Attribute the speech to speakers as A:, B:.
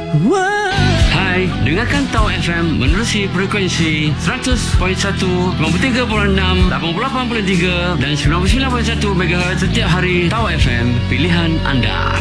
A: Hai, dengarkan Tau FM menerusi frekuensi 100.1, 93.6, 88.3 dan 99.1 MHz setiap hari. Tau FM, pilihan anda.